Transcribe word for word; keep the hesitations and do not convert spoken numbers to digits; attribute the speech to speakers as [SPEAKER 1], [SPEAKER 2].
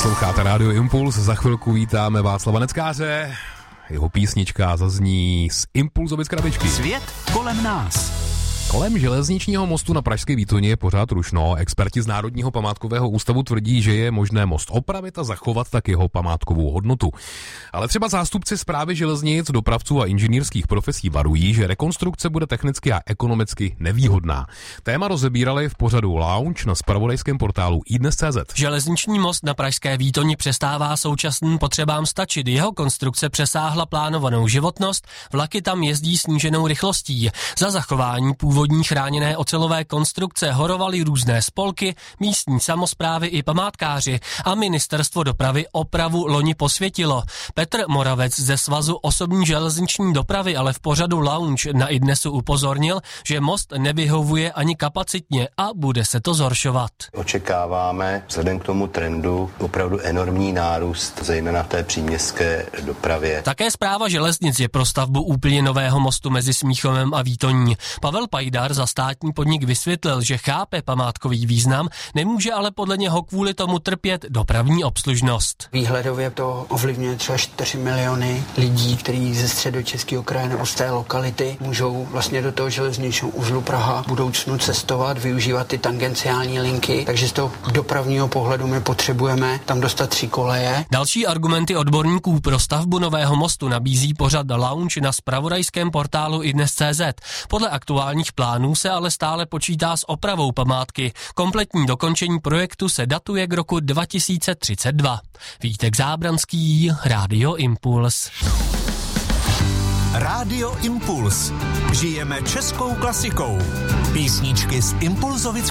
[SPEAKER 1] Posloucháte Rádio Impuls, za chvilku vítáme Václava Neckáře. Jeho písnička zazní z Impulzovy krabičky.
[SPEAKER 2] Svět kolem nás.
[SPEAKER 1] Kolem železničního mostu na pražské Výtoně je pořád rušno. Experti z Národního památkového ústavu tvrdí, že je možné most opravit a zachovat tak jeho památkovou hodnotu. Ale třeba zástupci Správy železnic, dopravců a inženýrských profesí varují, že rekonstrukce bude technicky a ekonomicky nevýhodná. Téma rozebírali v pořadu Lounge na zpravodajském portálu iDnes tečka cé zet.
[SPEAKER 3] Železniční most na pražské Výtoni přestává současným potřebám stačit. Jeho konstrukce přesáhla plánovanou životnost, vlaky tam jezdí sníženou rychlostí. Za zachování původní chráněné ocelové konstrukce horovaly různé spolky, místní samosprávy i památkáři a ministerstvo dopravy opravu loni posvětilo. Petr Moravec ze Svazu osobní železniční dopravy ale v pořadu Lounge na iDnesu upozornil, že most nevyhovuje ani kapacitně a bude se to zhoršovat.
[SPEAKER 4] Očekáváme vzhledem k tomu trendu opravdu enormní nárůst, zejména v té příměstské dopravě.
[SPEAKER 3] Také Správa železnic je pro stavbu úplně nového mostu mezi Smíchovem a Výtoní. Pavel Pajdar za státní podnik vysvětlil, že chápe památkový význam, nemůže ale podle něho kvůli tomu trpět dopravní obslužnost.
[SPEAKER 5] Výhledově to ovlivňuje třeba čtyři miliony lidí, kteří ze středočeského kraje nebo z té lokality můžou vlastně do toho železničního uzlu Praha v budoucnu cestovat, využívat ty tangenciální linky, takže z toho dopravního pohledu my potřebujeme tam dostat tři koleje.
[SPEAKER 3] Další argumenty odborníků pro stavbu nového mostu nabízí pořad Lounge na zpravodajském portálu iDnes tečka cé zet. Podle aktuálních plánů se ale stále počítá s opravou památky. Kompletní dokončení projektu se datuje k roku dva tisíce třicet dva. Vítek Zábranský, Rádio Impuls.
[SPEAKER 2] Rádio Impuls. Žijeme českou klasikou. Písničky z Impulzovic